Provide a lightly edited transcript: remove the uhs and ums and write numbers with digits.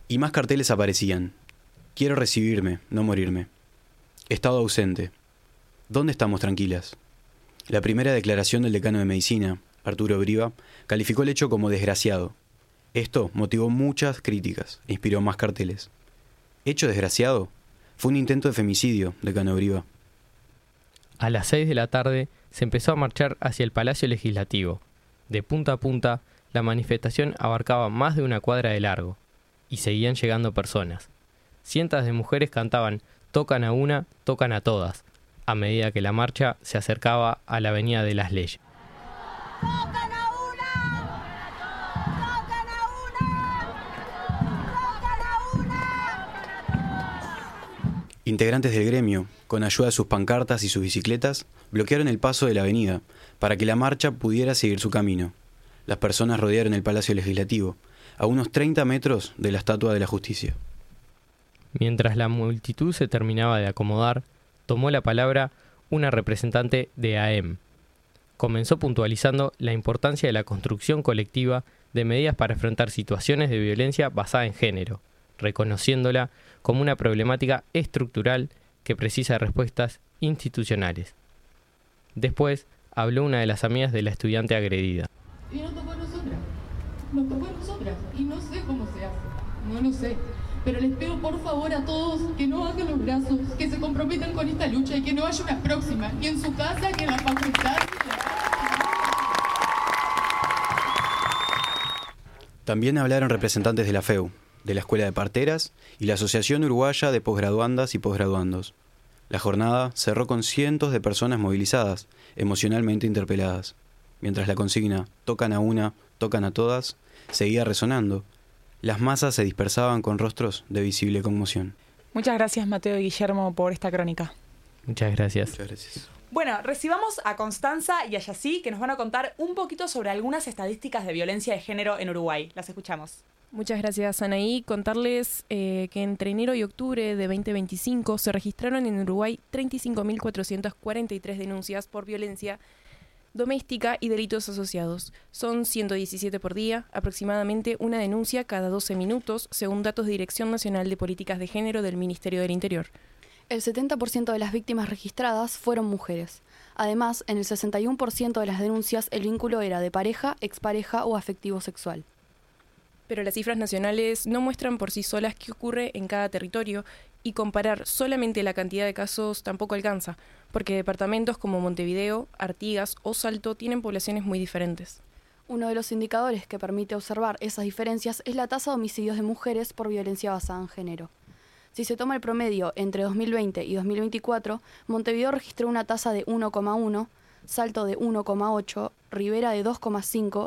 Y más carteles aparecían. Quiero recibirme, no morirme. Estado ausente. ¿Dónde estamos tranquilas? La primera declaración del decano de Medicina, Arturo Briva, calificó el hecho como desgraciado. Esto motivó muchas críticas e inspiró más carteles. ¿Hecho desgraciado? Fue un intento de femicidio, decano Briva. A las 6 de la tarde se empezó a marchar hacia el Palacio Legislativo. De punta a punta, la manifestación abarcaba más de una cuadra de largo, y seguían llegando personas. Cientos de mujeres cantaban «Tocan a una, tocan a todas», a medida que la marcha se acercaba a la Avenida de las Leyes. ¡Tocan a una! ¡Tocan a una! ¡Tocan a una! Integrantes del gremio, con ayuda de sus pancartas y sus bicicletas, bloquearon el paso de la avenida para que la marcha pudiera seguir su camino. Las personas rodearon el Palacio Legislativo, a unos 30 metros de la Estatua de la Justicia. Mientras la multitud se terminaba de acomodar, tomó la palabra una representante de AEM. Comenzó puntualizando la importancia de la construcción colectiva de medidas para enfrentar situaciones de violencia basada en género, reconociéndola como una problemática estructural que precisa de respuestas institucionales. Después habló una de las amigas de la estudiante agredida. Y nos tocó a nosotras, y no sé cómo se hace, no lo sé. Pero les pido por favor a todos que no bajen los brazos, que se comprometan con esta lucha y que no haya una próxima, ni en su casa, ni en la facultad. También hablaron representantes de la FEU, de la Escuela de Parteras y la Asociación Uruguaya de Posgraduandas y Posgraduandos. La jornada cerró con cientos de personas movilizadas, emocionalmente interpeladas, mientras la consigna «Tocan a una, tocan a todas» seguía resonando. Las masas se dispersaban con rostros de visible conmoción. Muchas gracias, Mateo y Guillermo, por esta crónica. Muchas gracias. Muchas gracias. Bueno, recibamos a Constanza y a Yací, que nos van a contar un poquito sobre algunas estadísticas de violencia de género en Uruguay. Las escuchamos. Muchas gracias, Anaí. Contarles que entre enero y octubre de 2025 se registraron en Uruguay 35.443 denuncias por violencia doméstica y delitos asociados. Son 117 por día, aproximadamente una denuncia cada 12 minutos, según datos de Dirección Nacional de Políticas de Género del Ministerio del Interior. El 70% de las víctimas registradas fueron mujeres. Además, en el 61% de las denuncias el vínculo era de pareja, expareja o afectivo sexual. Pero las cifras nacionales no muestran por sí solas qué ocurre en cada territorio y comparar solamente la cantidad de casos tampoco alcanza, porque departamentos como Montevideo, Artigas o Salto tienen poblaciones muy diferentes. Uno de los indicadores que permite observar esas diferencias es la tasa de homicidios de mujeres por violencia basada en género. Si se toma el promedio entre 2020 y 2024, Montevideo registró una tasa de 1,1, Salto de 1,8, Rivera de 2,5